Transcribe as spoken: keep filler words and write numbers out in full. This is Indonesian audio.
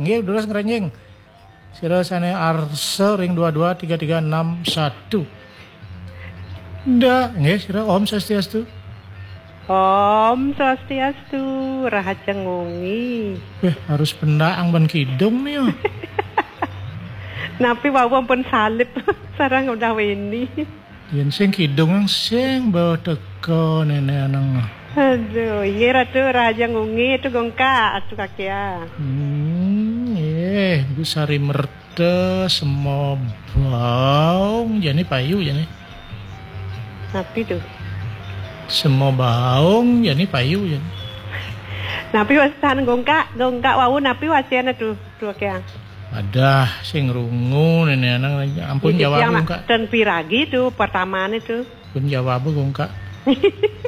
Nggih, duras ngrenjing. Sira sane arsa ring dua dua tiga tiga enam satu. Ndak, nggih sira Om Swastiastu. Om Swastiastu, Rahaja Ngungi. Eh, harus pendaang ben kidung nih. Oh. Napi wawon pun salib sarang udah weni. Yen sing kidung sing bawa teko nenek anang. Aduh, iya ratu Rahaja Ngungi itu gongka atu kakia. Hmm, eh, Bu Sari Merte semua baung jani payu jani. Napi tuh. Semua baung jani payu jani. Napi wasan gongka, gongka wawu napi wasian tuh tuh kakia. Ada sing rungu nenek anang ampun jawab gongka. Dan piragi tuh pertama itu. Pun jawab gongka.